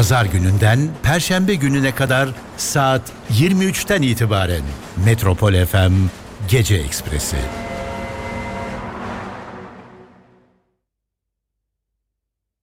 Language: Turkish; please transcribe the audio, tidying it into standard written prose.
Pazar gününden Perşembe gününe kadar saat 23'ten itibaren Metropol FM Gece Ekspresi.